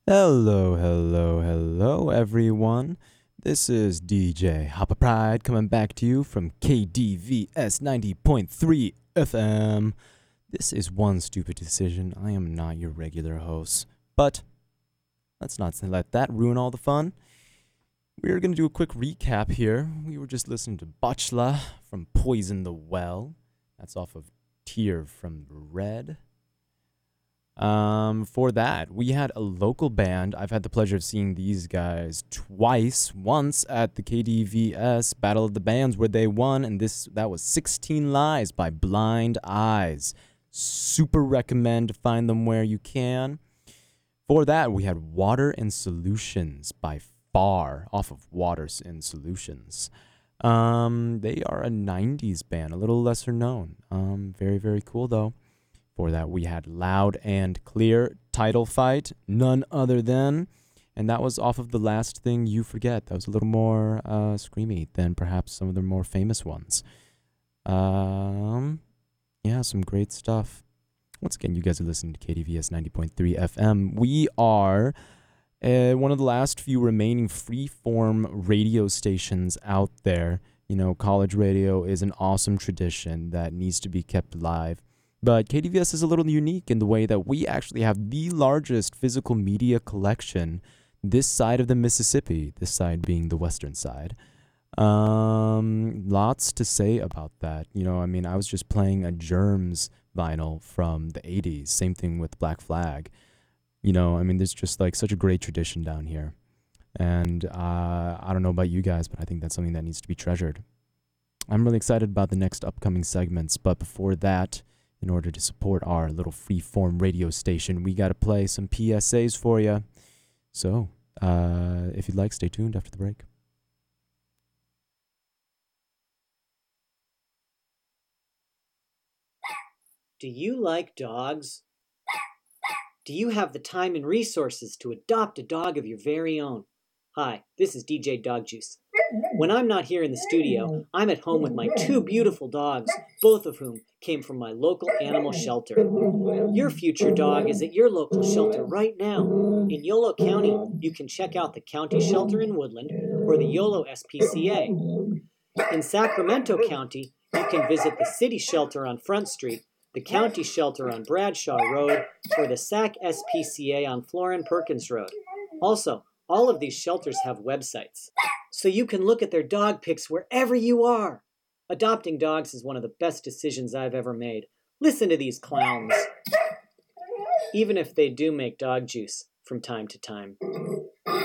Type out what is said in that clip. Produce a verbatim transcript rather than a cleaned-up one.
Hello, hello, hello, everyone. This is D J Hopper Pride coming back to you from K D V S ninety point three F M. This is One Stupid Decision. I am not your regular host, but let's not let that ruin all the fun. We're going to do a quick recap here. We were just listening to Botchla from Poison the Well. That's off of Tear from Red. Um, for that, we had a local band. I've had the pleasure of seeing these guys twice. Once at the K D V S Battle of the Bands where they won, and this that was sixteen Lies by Blind Eyes. Super recommend to find them where you can. For that, we had Water and Solutions by Far off of Water and Solutions. Um, they are a nineties band, a little lesser known. Um, very, very cool though. For that, we had Loud and Clear, Title Fight, none other than, and that was off of The Last Thing You Forget. That was a little more uh, screamy than perhaps some of the more famous ones. Um, yeah, some great stuff. Once again, you guys are listening to K D V S ninety point three F M. We are uh, one of the last few remaining free-form radio stations out there. You know, college radio is an awesome tradition that needs to be kept alive. But K D V S is a little unique in the way that we actually have the largest physical media collection this side of the Mississippi, this side being the western side. Um, lots to say about that. You know, I mean, I was just playing a Germs vinyl from the eighties. Same thing with Black Flag. You know, I mean, there's just like such a great tradition down here. And uh, I don't know about you guys, but I think that's something that needs to be treasured. I'm really excited about the next upcoming segments, but before that, in order to support our little free-form radio station, we got to play some P S As for you. So, uh, if you'd like, stay tuned after the break. Do you like dogs? Do you have the time and resources to adopt a dog of your very own? Hi, this is D J Dog Juice. When I'm not here in the studio, I'm at home with my two beautiful dogs, both of whom came from my local animal shelter. Your future dog is at your local shelter right now. In Yolo County, you can check out the county shelter in Woodland or the Yolo S P C A. In Sacramento County, you can visit the city shelter on Front Street, the county shelter on Bradshaw Road, or the Sac S P C A on Florin Perkins Road. Also, all of these shelters have websites, so you can look at their dog pics wherever you are. Adopting dogs is one of the best decisions I've ever made. Listen to these clowns. Even if they do make dog juice from time to time.